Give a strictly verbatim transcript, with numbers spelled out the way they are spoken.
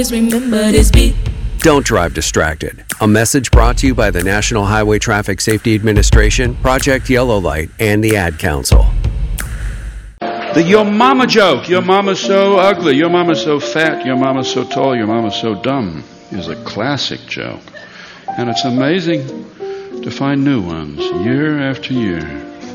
remember this beat. Don't drive distracted. A message brought to you by the National Highway Traffic Safety Administration, Project Yellow Light, and the Ad Council. The your mama joke, your mama's so ugly, your mama's so fat, your mama's so tall, your mama's so dumb, is a classic joke. And it's amazing to find new ones year after year.